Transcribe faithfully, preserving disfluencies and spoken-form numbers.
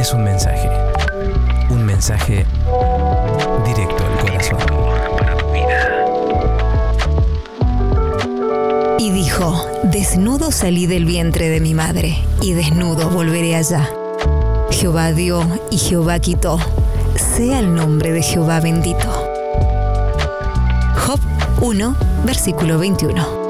es un mensaje. Un mensaje directo al corazón. Para tu vida. Y dijo: desnudo salí del vientre de mi madre, y desnudo volveré allá. Jehová dio y Jehová quitó. Sea el nombre de Jehová bendito. Job uno, versículo veintiuno.